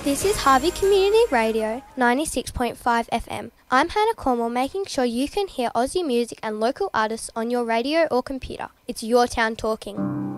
This is Harvey Community Radio 96.5 FM. I'm Hannah Cornwall, making sure you can hear Aussie music and local artists on your radio or computer. It's your town talking.